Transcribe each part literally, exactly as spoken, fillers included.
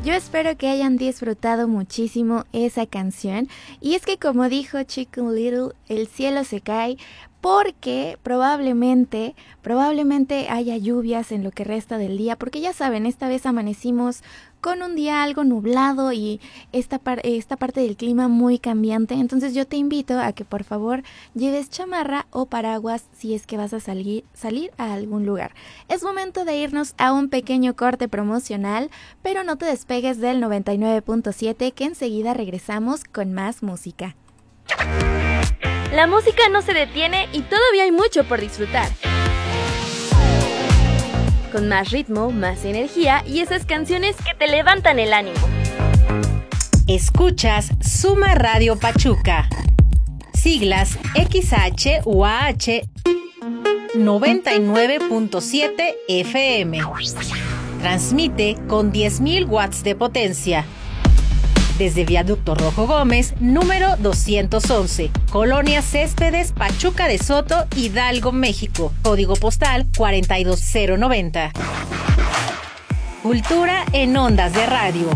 Yo espero que hayan disfrutado muchísimo esa canción. Y es que como dijo Chicken Little, el cielo se cae porque probablemente, probablemente haya lluvias en lo que resta del día. Porque ya saben, esta vez amanecimos con un día algo nublado y esta, par- esta parte del clima muy cambiante. Entonces yo te invito a que por favor lleves chamarra o paraguas si es que vas a salir, salir a algún lugar. Es momento de irnos a un pequeño corte promocional, pero no te despegues del noventa y nueve punto siete, que enseguida regresamos con más música. La música no se detiene y todavía hay mucho por disfrutar. Con más ritmo, más energía y esas canciones que te levantan el ánimo. Escuchas Suma Radio Pachuca. Siglas X H U A H noventa y nueve punto siete F M. Transmite con diez mil watts de potencia. Desde Viaducto Rojo Gómez, número doscientos once, Colonia Céspedes, Pachuca de Soto, Hidalgo, México. Código postal cuarenta y dos cero noventa. Cultura en ondas de radio.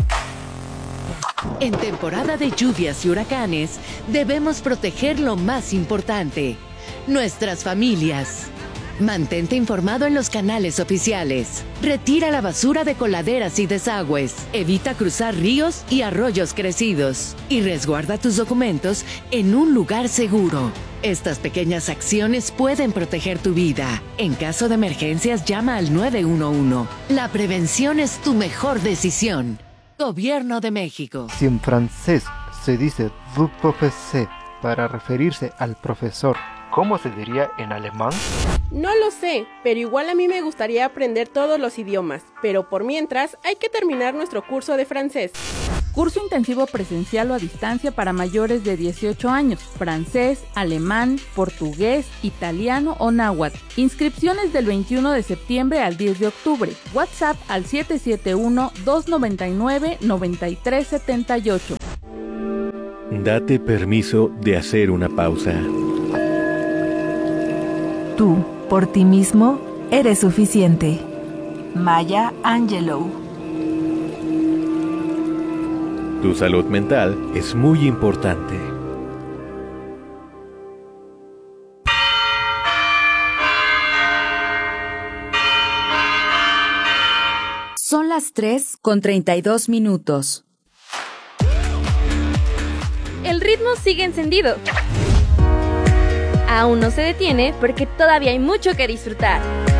En temporada de lluvias y huracanes, debemos proteger lo más importante: nuestras familias. Mantente informado en los canales oficiales. Retira la basura de coladeras y desagües. Evita cruzar ríos y arroyos crecidos. Y resguarda tus documentos en un lugar seguro. Estas pequeñas acciones pueden proteger tu vida. En caso de emergencias, llama al nueve uno uno. La prevención es tu mejor decisión. Gobierno de México. Si en francés se dice du professeur para referirse al profesor, ¿cómo se diría en alemán? No lo sé, pero igual a mí me gustaría aprender todos los idiomas, pero por mientras hay que terminar nuestro curso de francés. Curso intensivo presencial o a distancia para mayores de dieciocho años, francés, alemán, portugués, italiano o náhuatl. Inscripciones del veintiuno de septiembre al diez de octubre. WhatsApp al siete siete uno, dos nueve nueve, nueve tres siete ocho. Date permiso de hacer una pausa. Tú, por ti mismo, eres suficiente. Maya Angelou. Tu salud mental es muy importante. Son las tres con treinta y dos minutos. El ritmo sigue encendido. Aún no se detiene porque todavía hay mucho que disfrutar.